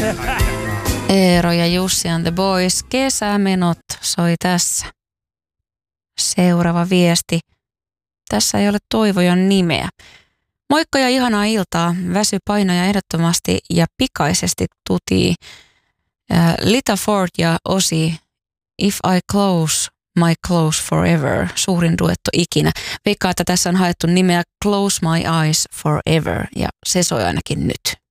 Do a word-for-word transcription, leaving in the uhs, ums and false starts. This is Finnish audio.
Eero ja Jussi and the Boys. Kesämenot soi tässä. Seuraava viesti. Tässä ei ole Toivojan nimeä. Moikka ja ihanaa iltaa. Väsy painoja ehdottomasti ja pikaisesti tutii uh, Lita Ford ja Ozzy If I Close My Close Forever. Suurin duetto ikinä. Veikkaa, että tässä on haettu nimeä Close My Eyes Forever ja se soi ainakin nyt.